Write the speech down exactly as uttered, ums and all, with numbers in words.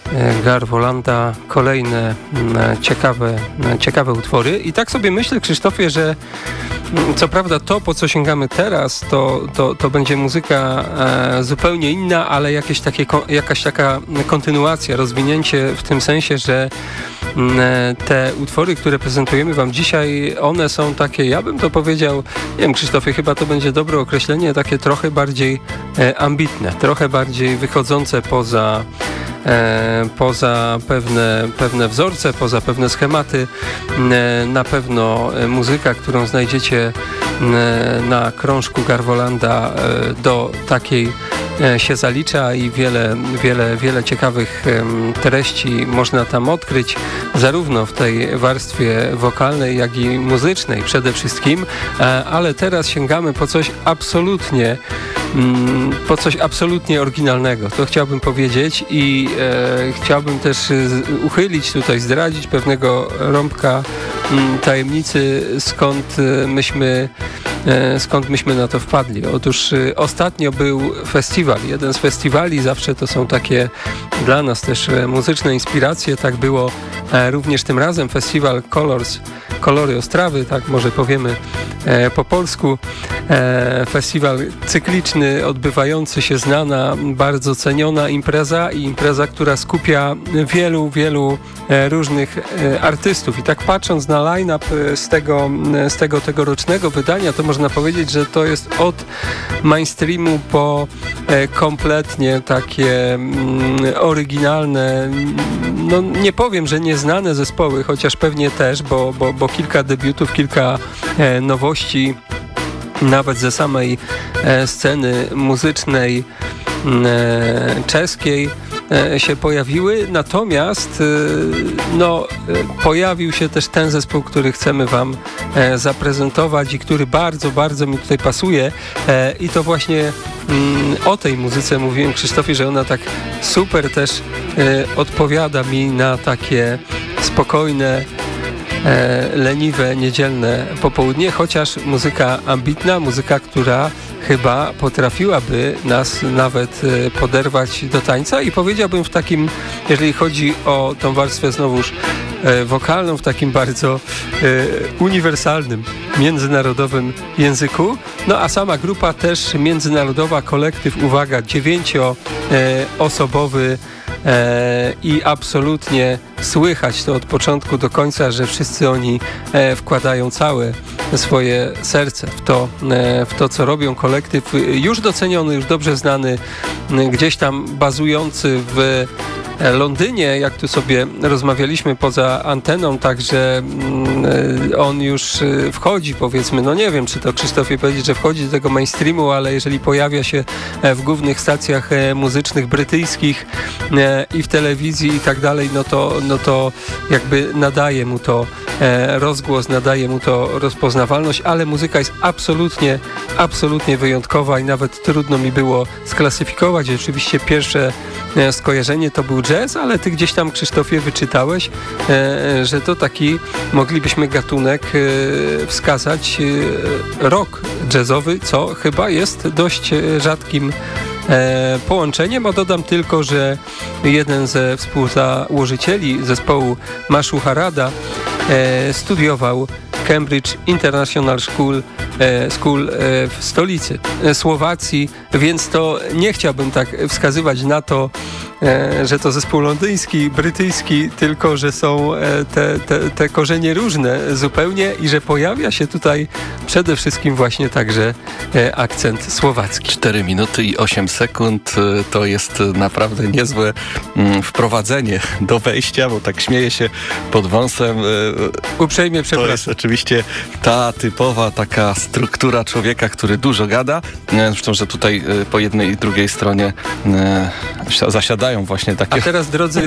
Garwolanda, kolejne ciekawe, ciekawe utwory. I tak sobie myślę, Krzysztofie, że co prawda to, po co sięgamy teraz, to, to, to będzie muzyka zupełnie inna, ale jakieś takie, jakaś taka kontynuacja, rozwinięcie w tym sensie, że te utwory, które prezentujemy wam dzisiaj, one są takie, ja bym to powiedział, nie wiem, Krzysztofie, chyba to będzie dobre określenie, takie trochę bardziej ambitne, trochę bardziej wychodzące poza poza pewne, pewne wzorce, poza pewne schematy. Na pewno muzyka, którą znajdziecie na krążku Garwolanda, do takiej się zalicza i wiele, wiele, wiele ciekawych treści można tam odkryć, zarówno w tej warstwie wokalnej, jak i muzycznej przede wszystkim, ale teraz sięgamy po coś absolutnie po coś absolutnie oryginalnego, to chciałbym powiedzieć i e, chciałbym też uchylić tutaj, zdradzić pewnego rąbka m, tajemnicy, skąd myśmy e, skąd myśmy na to wpadli. Otóż e, ostatnio był festiwal, jeden z festiwali, zawsze to są takie dla nas też e, muzyczne inspiracje, tak było e, również tym razem, festiwal Colors, Kolory Ostrawy, tak może powiemy e, po polsku. E, festiwal cykliczny, odbywający się, znana, bardzo ceniona impreza i impreza, która skupia wielu, wielu e, różnych e, artystów. I tak patrząc na line-up z tego, z tego tegorocznego wydania, to można powiedzieć, że to jest od mainstreamu po e, kompletnie takie mm, oryginalne, no nie powiem, że nieznane zespoły, chociaż pewnie też, bo, bo, bo kilka debiutów, kilka e, nowości nawet ze samej e, sceny muzycznej e, czeskiej e, się pojawiły, natomiast e, no, e, pojawił się też ten zespół, który chcemy wam e, zaprezentować i który bardzo, bardzo mi tutaj pasuje e, i to właśnie mm, o tej muzyce mówiłem, Krzysztofie, że ona tak super też e, odpowiada mi na takie spokojne, E, leniwe, niedzielne popołudnie, chociaż muzyka ambitna, muzyka, która chyba potrafiłaby nas nawet e, poderwać do tańca i powiedziałbym w takim, jeżeli chodzi o tą warstwę znowuż e, wokalną, w takim bardzo e, uniwersalnym, międzynarodowym języku. No a sama grupa też międzynarodowa, kolektyw, uwaga, dziewięcioosobowy, E, i absolutnie słychać to od początku do końca, że wszyscy oni e, wkładają całe swoje serce w to, e, w to, co robią. Kolektyw już doceniony, już dobrze znany, e, gdzieś tam bazujący w Londynie, jak tu sobie rozmawialiśmy poza anteną, także on już wchodzi, powiedzmy, no nie wiem, czy to Krzysztofie powiedzieć, że wchodzi do tego mainstreamu, ale jeżeli pojawia się w głównych stacjach muzycznych brytyjskich i w telewizji i tak dalej, no to, no to jakby nadaje mu to rozgłos, nadaje mu to rozpoznawalność, ale muzyka jest absolutnie, absolutnie wyjątkowa i nawet trudno mi było sklasyfikować. Oczywiście pierwsze skojarzenie to był jazz, ale ty gdzieś tam, Krzysztofie, wyczytałeś, e, że to taki, moglibyśmy gatunek e, wskazać, e, rock jazzowy, co chyba jest dość rzadkim e, połączeniem, a dodam tylko, że jeden ze współzałożycieli zespołu Mashu Harada e, studiował Cambridge International School, e, School e, w stolicy Słowacji, więc to nie chciałbym tak wskazywać na to, e, że to zespół londyński, brytyjski, tylko że są e, te, te, te korzenie różne zupełnie i że pojawia się tutaj przede wszystkim właśnie także e, akcent słowacki. cztery minuty i osiem sekund to jest naprawdę niezłe mm, wprowadzenie do wejścia, bo tak śmieję się pod wąsem. E, Uprzejmie przepraszam. To jest oczywiście ta typowa taka struktura człowieka, który dużo gada. Zresztą, że tutaj po jednej i drugiej stronie zasiadają właśnie takie... A teraz, drodzy